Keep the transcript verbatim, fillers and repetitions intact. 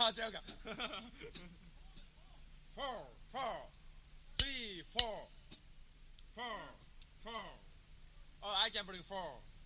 joking. Four, four, three, four, four, four. Oh, I can bring four.